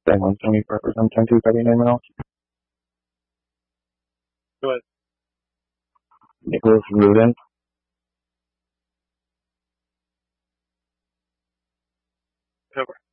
Anyone can we represent 10-2 cutting name and all? Go ahead. Nicholas Rudin. Cover.